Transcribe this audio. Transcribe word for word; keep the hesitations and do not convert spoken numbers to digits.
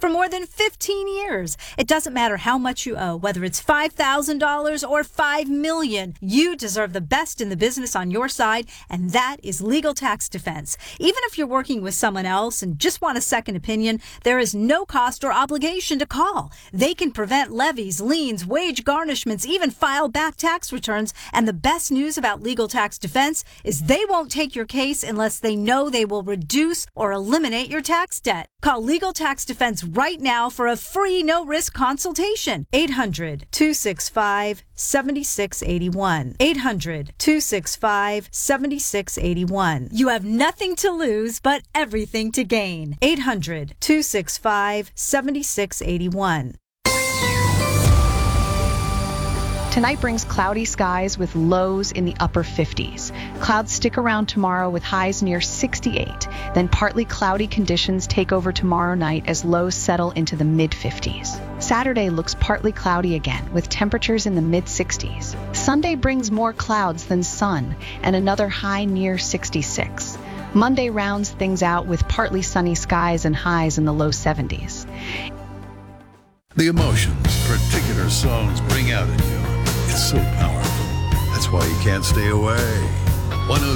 for more than fifteen years. It doesn't matter how much you owe, whether it's five thousand dollars or five million dollars. You deserve the best in the business on your side, and that is Legal Tax Defense. Even if you're working with someone else and just want a second opinion, there is no cost or obligation to call. They can prevent levies, liens, wage garnishments, even file back tax returns. And the best news about Legal Tax Defense is they won't take your case unless they know they will reduce or eliminate your tax debt. Call Legal Tax Defense right now for a free no-risk consultation. eight hundred, two six five, seven six eight one. eight hundred, two six five, seven six eight one. You have nothing to lose but everything to gain. eight hundred, two six five, seven six eight one. Tonight brings cloudy skies with lows in the upper fifties. Clouds stick around tomorrow with highs near sixty-eight. Then partly cloudy conditions take over tomorrow night as lows settle into the mid fifties. Saturday looks partly cloudy again with temperatures in the mid sixties. Sunday brings more clouds than sun and another high near sixty-six. Monday rounds things out with partly sunny skies and highs in the low seventies. The emotions particular songs bring out in you. It's so powerful. That's why you can't stay away. one oh